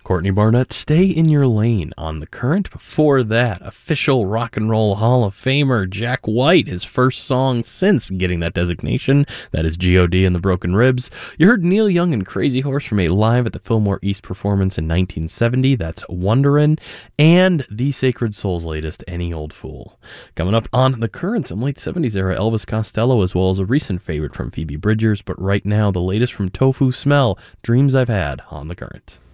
Courtney Barnett, Stay in Your Lane on The Current. Before that, official Rock and Roll Hall of Famer Jack White, his first song since getting that designation. That is G.O.D. and the Broken Ribs. You heard Neil Young and Crazy Horse from a live at the Fillmore East performance in 1970. That's Wonderin'. And The Sacred Soul's latest, Any Old Fool. Coming up on The Current, some late 70s era Elvis Costello, as well as a recent favorite from Phoebe Bridgers. But right now, the latest from Tofu Smell, Dreams I've Had on The Current.